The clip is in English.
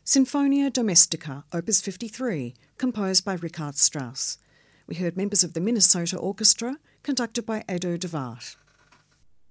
Sinfonia Domestica, Opus 53, composed by Richard Strauss. We heard members of the Minnesota Orchestra, conducted by Ado de Waart.